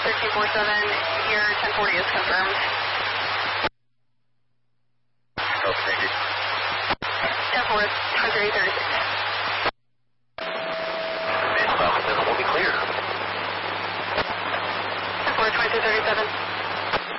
1347, your 1040 is confirmed. Oh, thank you. 10-4, 36.